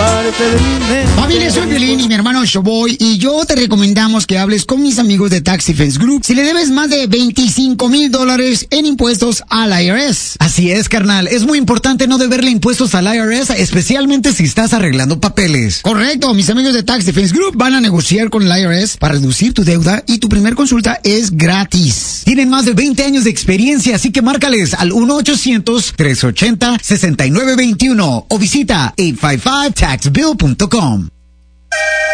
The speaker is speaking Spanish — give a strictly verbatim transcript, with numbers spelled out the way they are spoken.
parte de mi mente. Familia, soy Violín y mi hermano Showboy, y yo te recomendamos que hables con mis amigos de Tax Defense Group si le debes más de veinticinco mil dólares en impuestos al I R S. Así es, carnal. Es muy importante no deberle impuestos al I R S, especialmente si estás arreglando papeles. Correcto. Mis amigos de Tax Defense Group van a negociar con el I R S para reducir tu deuda, y tu primer consulta es gratis. Tienen más de veinte años de experiencia, así que márcales al uno ochocientos, tres ochenta, sesenta y nueve veintiuno o visita ocho cinco cinco tax bill punto com.